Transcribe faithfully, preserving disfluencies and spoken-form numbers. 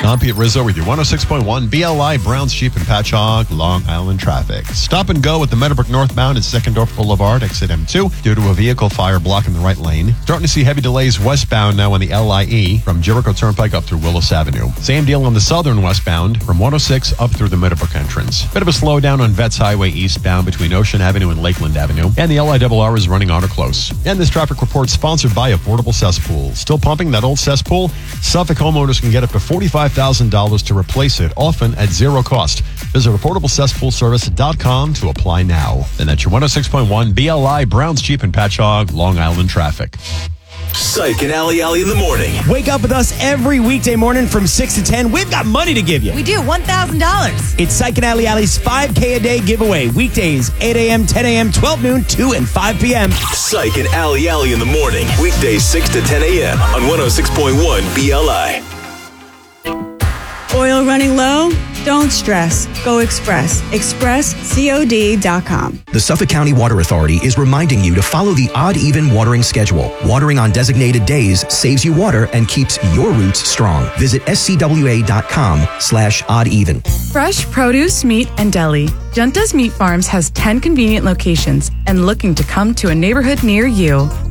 I'm Pete Rizzo with your one oh six point one B L I Browns Jeep and Patchogue Long Island traffic. Stop and go at the Meadowbrook northbound at Seckendorf Boulevard, exit M two, due to a vehicle fire blocking the right lane. Starting to see heavy delays westbound now on the L I E from Jericho Turnpike up through Willis Avenue. Same deal on the southern westbound from one oh six up through the Meadowbrook entrance. Bit of a slowdown on Vets Highway eastbound between Ocean Avenue and Lakeland Avenue. And the L I R R is running on or close. And this traffic report sponsored by Affordable Cesspool. Still pumping that old cesspool? Suffolk homeowners can get up to forty-five thousand dollars to replace it, often at zero cost. Visit affordable cesspool service dot com to apply now. And that's your one oh six point one B L I Browns Jeep and Patchogue Long Island traffic. Syke and Ali Ali in the morning. Wake up with us every weekday morning from six to ten. We've got money to give you. We do, one thousand dollars. It's Syke and Ali Ali's five K a day giveaway. Weekdays, eight a.m., ten a.m., twelve noon, two and five p.m. Syke and Ali Ali in the morning. Weekdays, six to ten a.m. on one oh six point one B L I. Oil running low? Don't stress. Go Express. express cod dot com. The Suffolk County Water Authority is reminding you to follow the odd-even watering schedule. Watering on designated days saves you water and keeps your roots strong. Visit S C W A dot com slash odd even. Fresh produce, meat, and deli. Junta's Meat Farms has ten convenient locations and looking to come to a neighborhood near you.